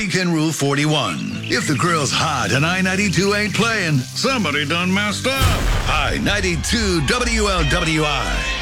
Weekend Rule 41. If the girl's hot and I-92 ain't playing, somebody done messed up. I-92 WLWI.